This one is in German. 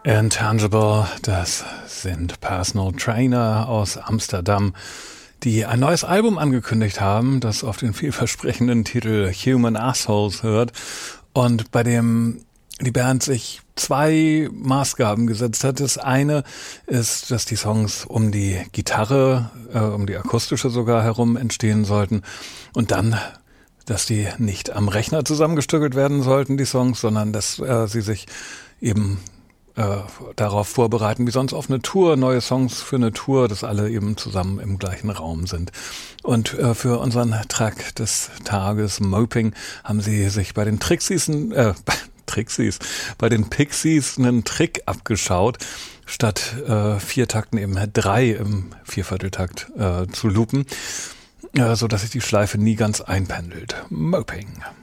Intangible, das sind Personal Trainer aus Amsterdam, die ein neues Album angekündigt haben, das auf den vielversprechenden Titel Human Assholes hört und bei dem die Band sich zwei Maßgaben gesetzt hat. Das eine ist, dass die Songs um die Gitarre, um die akustische sogar herum entstehen sollten und dann, dass die nicht am Rechner zusammengestückelt werden sollten, die Songs, sondern dass sie sich eben darauf vorbereiten, wie sonst auf eine Tour, neue Songs für eine Tour, dass alle eben zusammen im gleichen Raum sind. Und für unseren Track des Tages, Moping, haben sie sich bei den bei den Pixies einen Trick abgeschaut, statt 4 Takten eben 3 im Viervierteltakt zu loopen, so dass sich die Schleife nie ganz einpendelt. Moping.